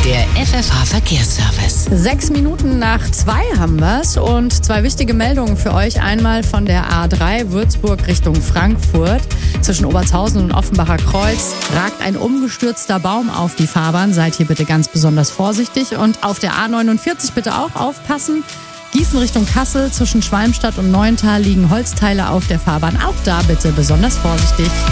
Der FFH-Verkehrsservice. 6 Minuten nach 2 haben wir's und 2 wichtige Meldungen für euch. Einmal von der A3 Würzburg Richtung Frankfurt. Zwischen Obertshausen und Offenbacher Kreuz ragt ein umgestürzter Baum auf die Fahrbahn. Seid hier bitte ganz besonders vorsichtig. Und auf der A49 bitte auch aufpassen. Gießen Richtung Kassel zwischen Schwalmstadt und Neuental liegen Holzteile auf der Fahrbahn. Auch da bitte besonders vorsichtig.